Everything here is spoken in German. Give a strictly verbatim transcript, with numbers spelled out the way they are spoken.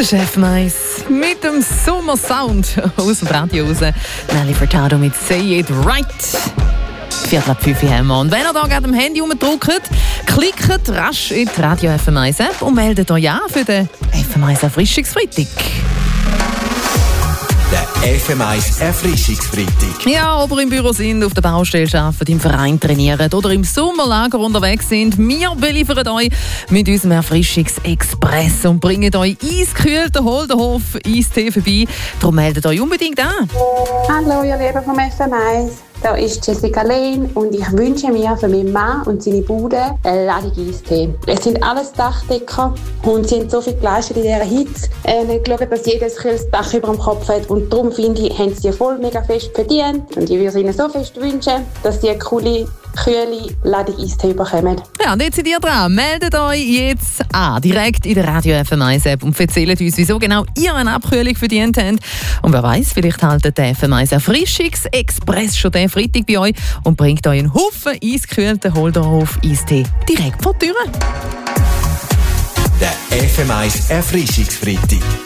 Der Chef Mais mit dem Sommersound aus dem Radio raus. Nelly Furtado mit Say It Right. Viertel ab fünf haben wir. Und wenn ihr da gerade am Handy rumdrückt, klickt rasch in die Radio F M eins App und meldet euch an für den F M eins Erfrischungsfreitag. Der F M eins Erfrischungsfreitag. Ja, ob ihr im Büro sind, auf der Baustelle arbeiten, im Verein trainieren oder im Sommerlager unterwegs sind, wir beliefern euch mit unserem Erfrischungsexpress und bringen euch eiskühlten Holderhof Eistee vorbei. Darum meldet euch unbedingt an. Hallo, ihr Lieben vom F M eins. Da ist Jessica Lane und ich wünsche mir für meinen Mann und seine Bude eine Ladung Eistee. Es sind alles Dachdecker und sie haben so viel geleistet in dieser Hitze. Äh, nicht geschaut, dass jeder ein kühles Dach über dem Kopf hat. Und darum finde ich, haben sie die voll mega fest verdient. Und ich würde ihnen so fest wünschen, dass sie eine coole, kühle Ladung Eistee bekommen. Ja, und jetzt seid ihr dran. Meldet euch jetzt an, direkt in der Radio F M eins App und erzählt uns, wieso genau ihr eine Abkühlung verdient habt. Und wer weiss, vielleicht haltet der F M eins Erfrischungsexpress schon den Freitag bei euch und bringt euch einen Haufen eiskühlten Holderhof Eistee direkt vor die Tür. Der F M eins Erfrischungsfreitag.